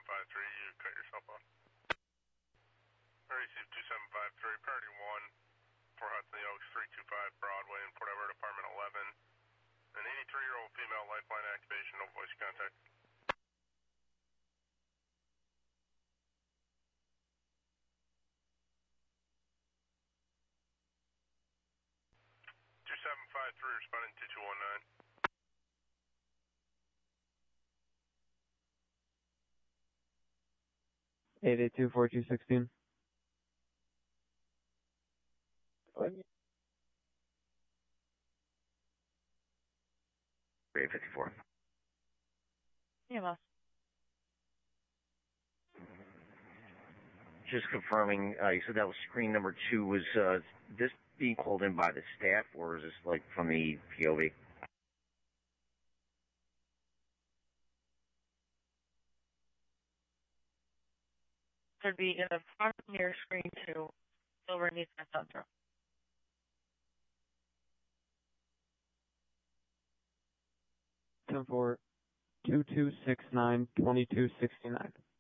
2753, you cut yourself off. Receive 2753, priority 1, for Hudson Oaks, 325 Broadway in Port Edward, apartment 11. An 83-year-old female, lifeline activation, no voice contact. Responding 2219. 882-4216. 854. EMS. Just confirming, you said that was screen number 2. Was this being called in by the staff, or is this like from the POV? Should be in the front near screen 2, Silver Nissan Sentra. For 2269-2269.